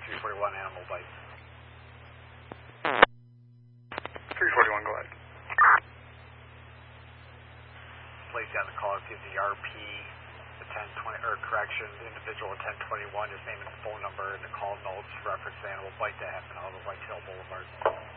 341 animal bite. 341, go ahead. Place on the call gives the RP, the 1020, or correction, individual at 1021, his name and phone number, and the call notes reference the animal bite that happened out of Whitetail Boulevard.